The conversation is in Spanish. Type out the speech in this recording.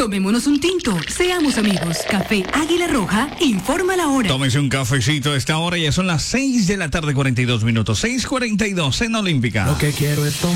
Tomémonos un tinto. Seamos amigos. Café Águila Roja informa la hora. Tómese un cafecito a esta hora. Ya son las 6 de la tarde, 42 minutos. 6:42 en Olímpica. Lo que quiero es tomar.